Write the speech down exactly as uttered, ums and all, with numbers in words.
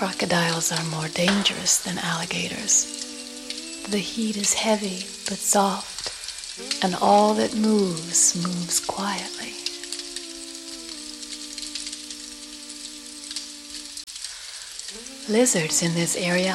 Crocodiles are more dangerous than alligators. The heat is heavy but soft, and all that moves, moves quietly. Lizards in this area